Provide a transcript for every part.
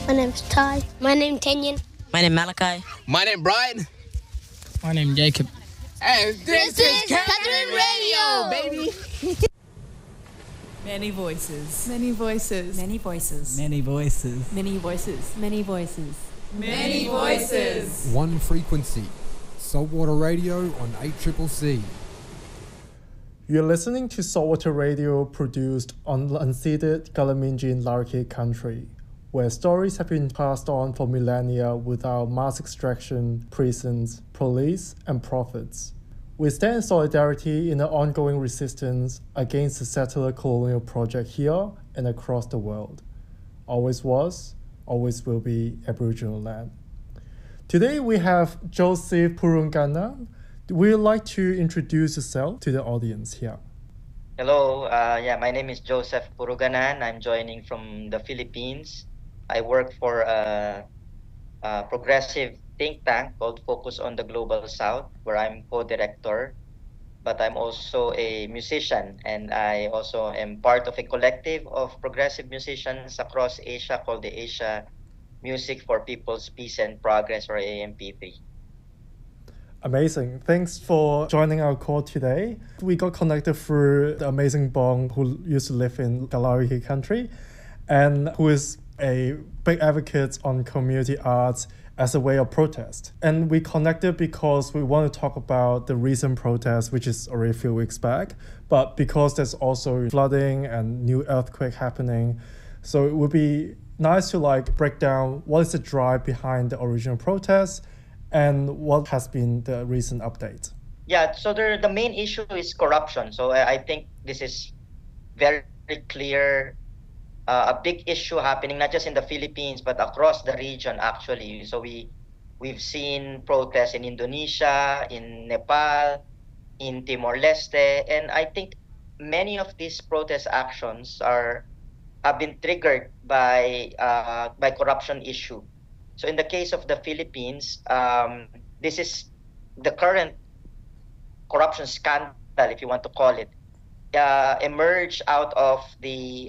My name's Ty. My name's Kenyon. My name Malachi. My name Brian. My name Jacob. And this is Catherine Radio, baby. Many voices. Many voices. Many voices. Many voices. Many voices. Many voices. Many voices. One frequency. Saltwater Radio on 8CCC. You're listening to Saltwater Radio produced on unceded Galaminjin Larrakia country, where stories have been passed on for millennia without mass extraction, prisons, police, and profits. We stand in solidarity in the ongoing resistance against the settler colonial project here and across the world. Always was, always will be Aboriginal land. Today we have Joseph Purungana. Would you like to introduce yourself to the audience here? Hello, my name is Joseph Puruganan. I'm joining from the Philippines. I work for a progressive think tank called Focus on the Global South, where I'm co-director. But I'm also a musician, and I also am part of a collective of progressive musicians across Asia called the Asia Music for People's Peace and Progress, or AMP3. Amazing. Thanks for joining our call today. We got connected through the amazing Bong who used to live in Galari country and who is a big advocate on community arts as a way of protest. And we connected because we want to talk about the recent protest, which is already a few weeks back, but because there's also flooding and new earthquake happening. So it would be nice to break down what is the drive behind the original protest and what has been the recent update. Yeah, so the main issue is corruption. So I think this is very clear, a big issue happening not just in the Philippines but across the region actually. So we've seen protests in Indonesia, in Nepal, in Timor-Leste, and I think many of these protest actions have been triggered by corruption issue. So in the case of the Philippines, this is the current corruption scandal, if you want to call it, emerged out of the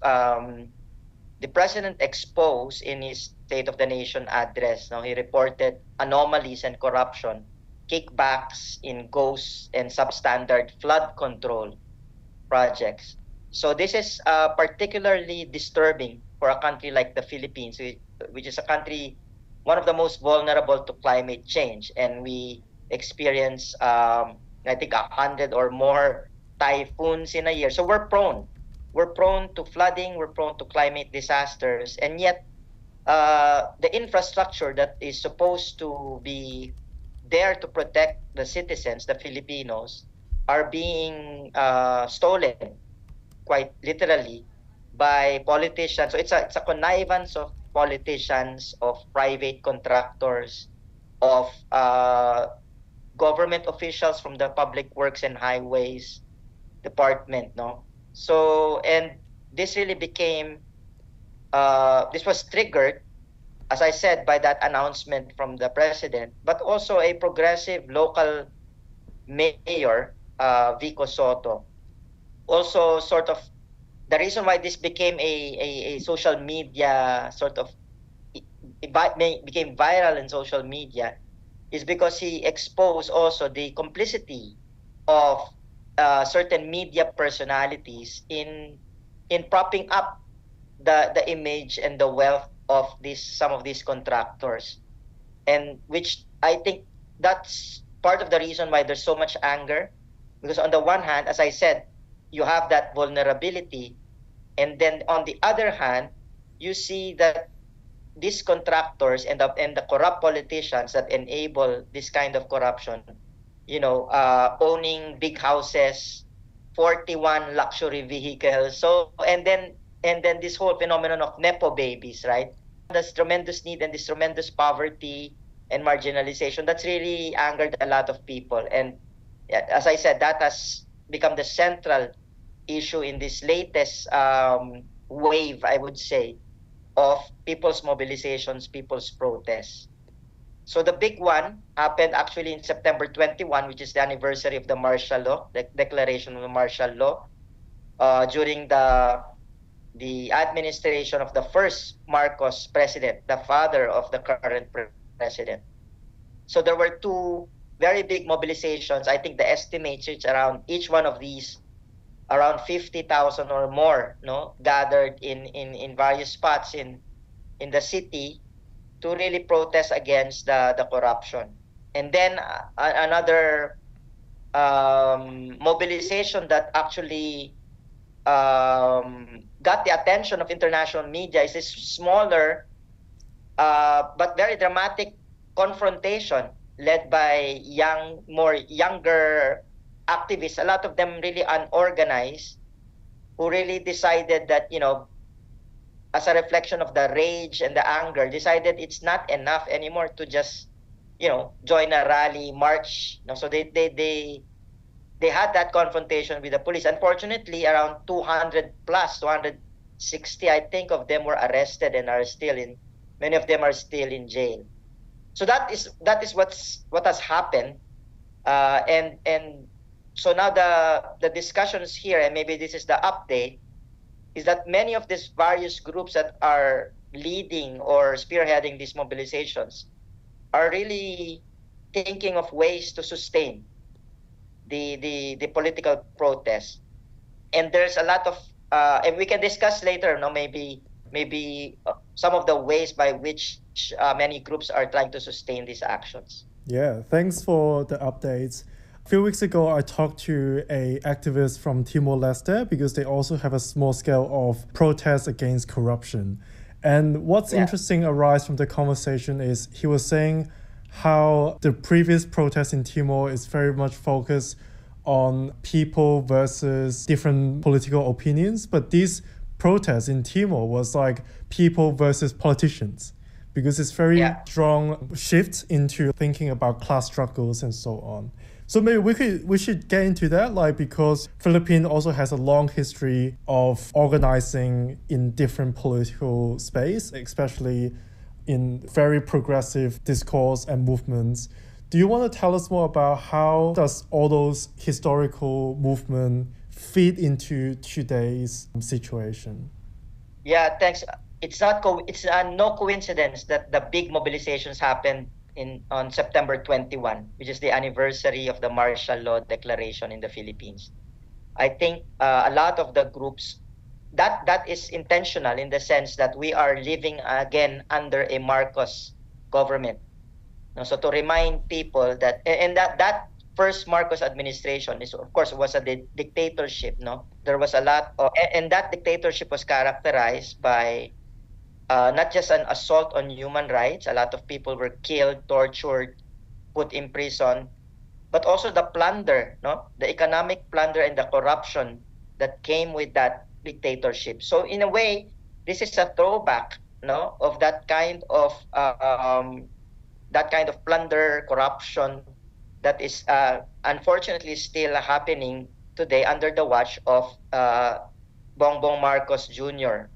president exposed in his State of the Nation address. Now he reported anomalies and corruption, kickbacks in ghost and substandard flood control projects. So this is particularly disturbing for a country like the Philippines, which is a country, one of the most vulnerable to climate change. And we experience, I think, 100 or more typhoons in a year. So we're prone to flooding, we're prone to climate disasters. And yet, the infrastructure that is supposed to be there to protect the citizens, the Filipinos, are being stolen, quite literally, by politicians. So it's a connivance of politicians, of private contractors, of government officials from the Public Works and Highways Department, no? So, and this really became, this was triggered, as I said, by that announcement from the president, but also a progressive local mayor, Vico Soto, also sort of the reason why this became a social media became viral in social media is because he exposed also the complicity of certain media personalities in propping up the image and the wealth of some of these contractors, and which I think that's part of the reason why there's so much anger, because on the one hand, as I said, you have that vulnerability, and then on the other hand, you see that these contractors and the corrupt politicians that enable this kind of corruption, owning big houses, 41 luxury vehicles. So and then this whole phenomenon of nepo babies, right? This tremendous need and this tremendous poverty and marginalization that's really angered a lot of people. And as I said, that has become the central issue in this latest wave, I would say, of people's mobilizations, people's protests. So the big one happened actually in September 21, which is the anniversary of the martial law, the declaration of the martial law, during the the administration of the first Marcos president, the father of the current president. So there were two very big mobilizations. I think the estimates is around each one of these, around 50,000 or more, no, gathered in various spots in the city to really protest against the corruption. And then another mobilization that actually got the attention of international media is this smaller but very dramatic confrontation led by younger activists, a lot of them really unorganized, who really decided that, as a reflection of the rage and the anger, decided it's not enough anymore to just, join a rally, march. So they had that confrontation with the police. Unfortunately, around 260, I think, of them were arrested and are still many of them are still in jail. So that is what has happened. And so now the discussions here, and maybe this is the update, is that many of these various groups that are leading or spearheading these mobilizations are really thinking of ways to sustain the political protest. And there's a lot of and we can discuss later, maybe some of the ways by which many groups are trying to sustain these actions. Yeah, thanks for the updates. A few weeks ago, I talked to an activist from Timor-Leste because they also have a small scale of protests against corruption. And what's interesting arise from the conversation is he was saying how the previous protest in Timor is very much focused on people versus different political opinions. But these protests in Timor was like people versus politicians, because it's very strong shift into thinking about class struggles and so on. So maybe we should get into that, because Philippines also has a long history of organizing in different political space, especially in very progressive discourse and movements. Do you want to tell us more about how does all those historical movements fit into today's situation? Yeah, thanks. It's no coincidence that the big mobilizations happened on September 21, which is the anniversary of the martial law declaration in the Philippines. I think a lot of the groups, that is intentional in the sense that we are living again under a Marcos government. So to remind people that, and that first Marcos administration was a dictatorship. There was a lot of, and that dictatorship was characterized by not just an assault on human rights. A lot of people were killed, tortured, put in prison, but also the plunder, the economic plunder and the corruption that came with that dictatorship. So in a way, this is a throwback, of that kind of plunder, corruption that is unfortunately still happening today under the watch of Bongbong Marcos Jr.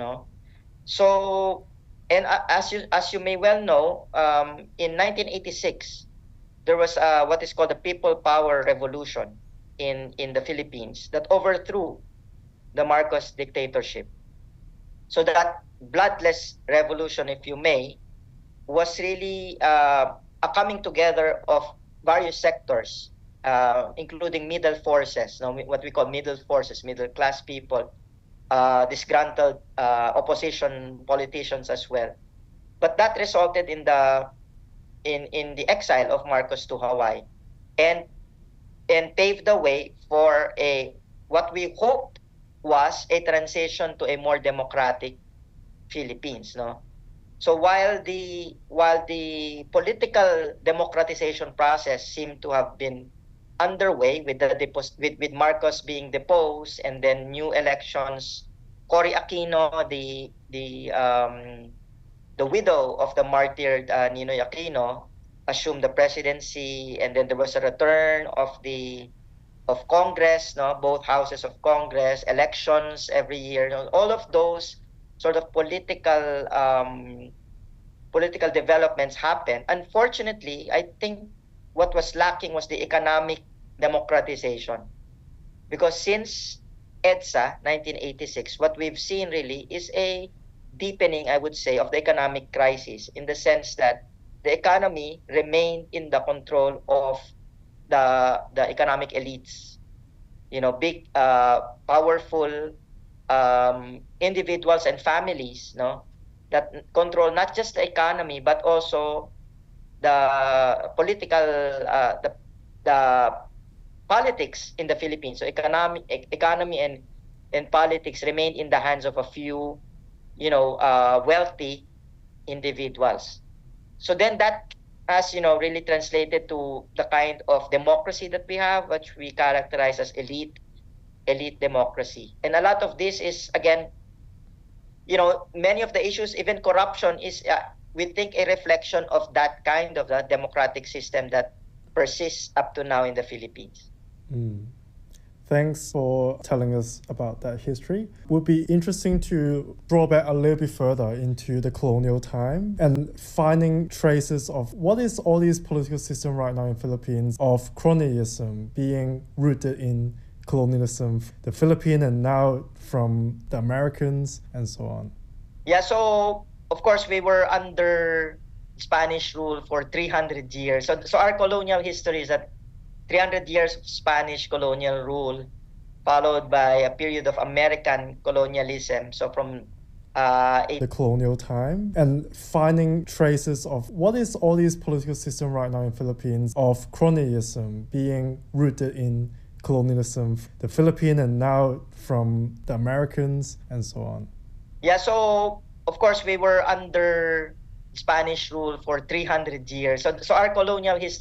So, and as you may well know, in 1986, there was what is called the People Power Revolution in the Philippines that overthrew the Marcos dictatorship. So that bloodless revolution, if you may, was really a coming together of various sectors, including middle forces, what we call middle forces, middle class people, disgruntled opposition politicians as well. But that resulted in the exile of Marcos to Hawaii, and paved the way for what we hoped was a transition to a more democratic Philippines. So while the political democratization process seemed to have been underway with with Marcos being deposed and then new elections, Cory Aquino, the widow of the martyred Ninoy Aquino, assumed the presidency, and then there was a return of Congress, both houses of Congress, elections every year, all of those sort of political developments happen. Unfortunately, I think what was lacking was the economic democratization, because since EDSA 1986, what we've seen really is a deepening, I would say, of the economic crisis, in the sense that the economy remained in the control of the economic elites. Big, powerful individuals and families, that control not just the economy but also the political, the politics in the Philippines. So economy and politics remain in the hands of a few, wealthy individuals. So then that has, really translated to the kind of democracy that we have, which we characterize as elite democracy. And a lot of this is, again, many of the issues, even corruption, is, we think, a reflection of that kind of the democratic system that persists up to now in the Philippines. Thanks for telling us about that history. Would be interesting to draw back a little bit further into the colonial time and finding traces of what is all these political system right now in Philippines of colonialism being rooted in colonialism, the Philippines, and now from the Americans and so on. Yeah, so of course we were under Spanish rule for 300 years. So our colonial history is that 300 years of Spanish colonial rule, followed by a period of American colonialism. So from the colonial time and finding traces of what is all these political system right now in Philippines of colonialism being rooted in colonialism, the Philippines, and now from the Americans and so on. Yeah, so of course we were under Spanish rule for 300 years. So our colonial history